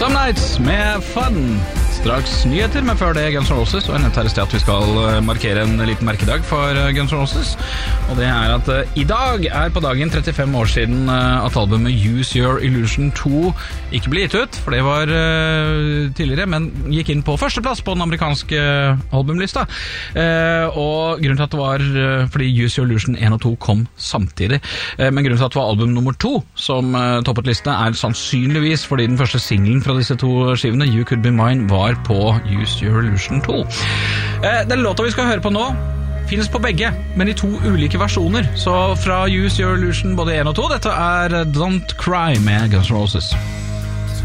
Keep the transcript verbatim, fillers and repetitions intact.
Some Nights med Fun. Straks nyheter, men før det Guns N' Roses. Og jeg nevnte her i sted at vi skal markere en liten merkedag for Guns N' Roses. Og det er at uh, i dag er på dagen trettifem år siden uh, at albumet Use Your Illusion to ikke ble gitt ut, for det var uh, tidligere, men gikk inn på førsteplass på den amerikanske albumlista. Uh, og grunnen til at det var uh, fordi Use Your Illusion one og two kom samtidig. Uh, men grunnen til at det var album nummer to som uh, toppet listene er sannsynligvis fordi den første singlen fra disse to skivene, You Could Be Mine, var på Use Your Illusion to. Uh, den låta vi skal høre på nå finnes på begge, men i to ulike versjoner. Så fra Use Your Illusion både one og two, dette er Don't Cry med Guns N' Roses.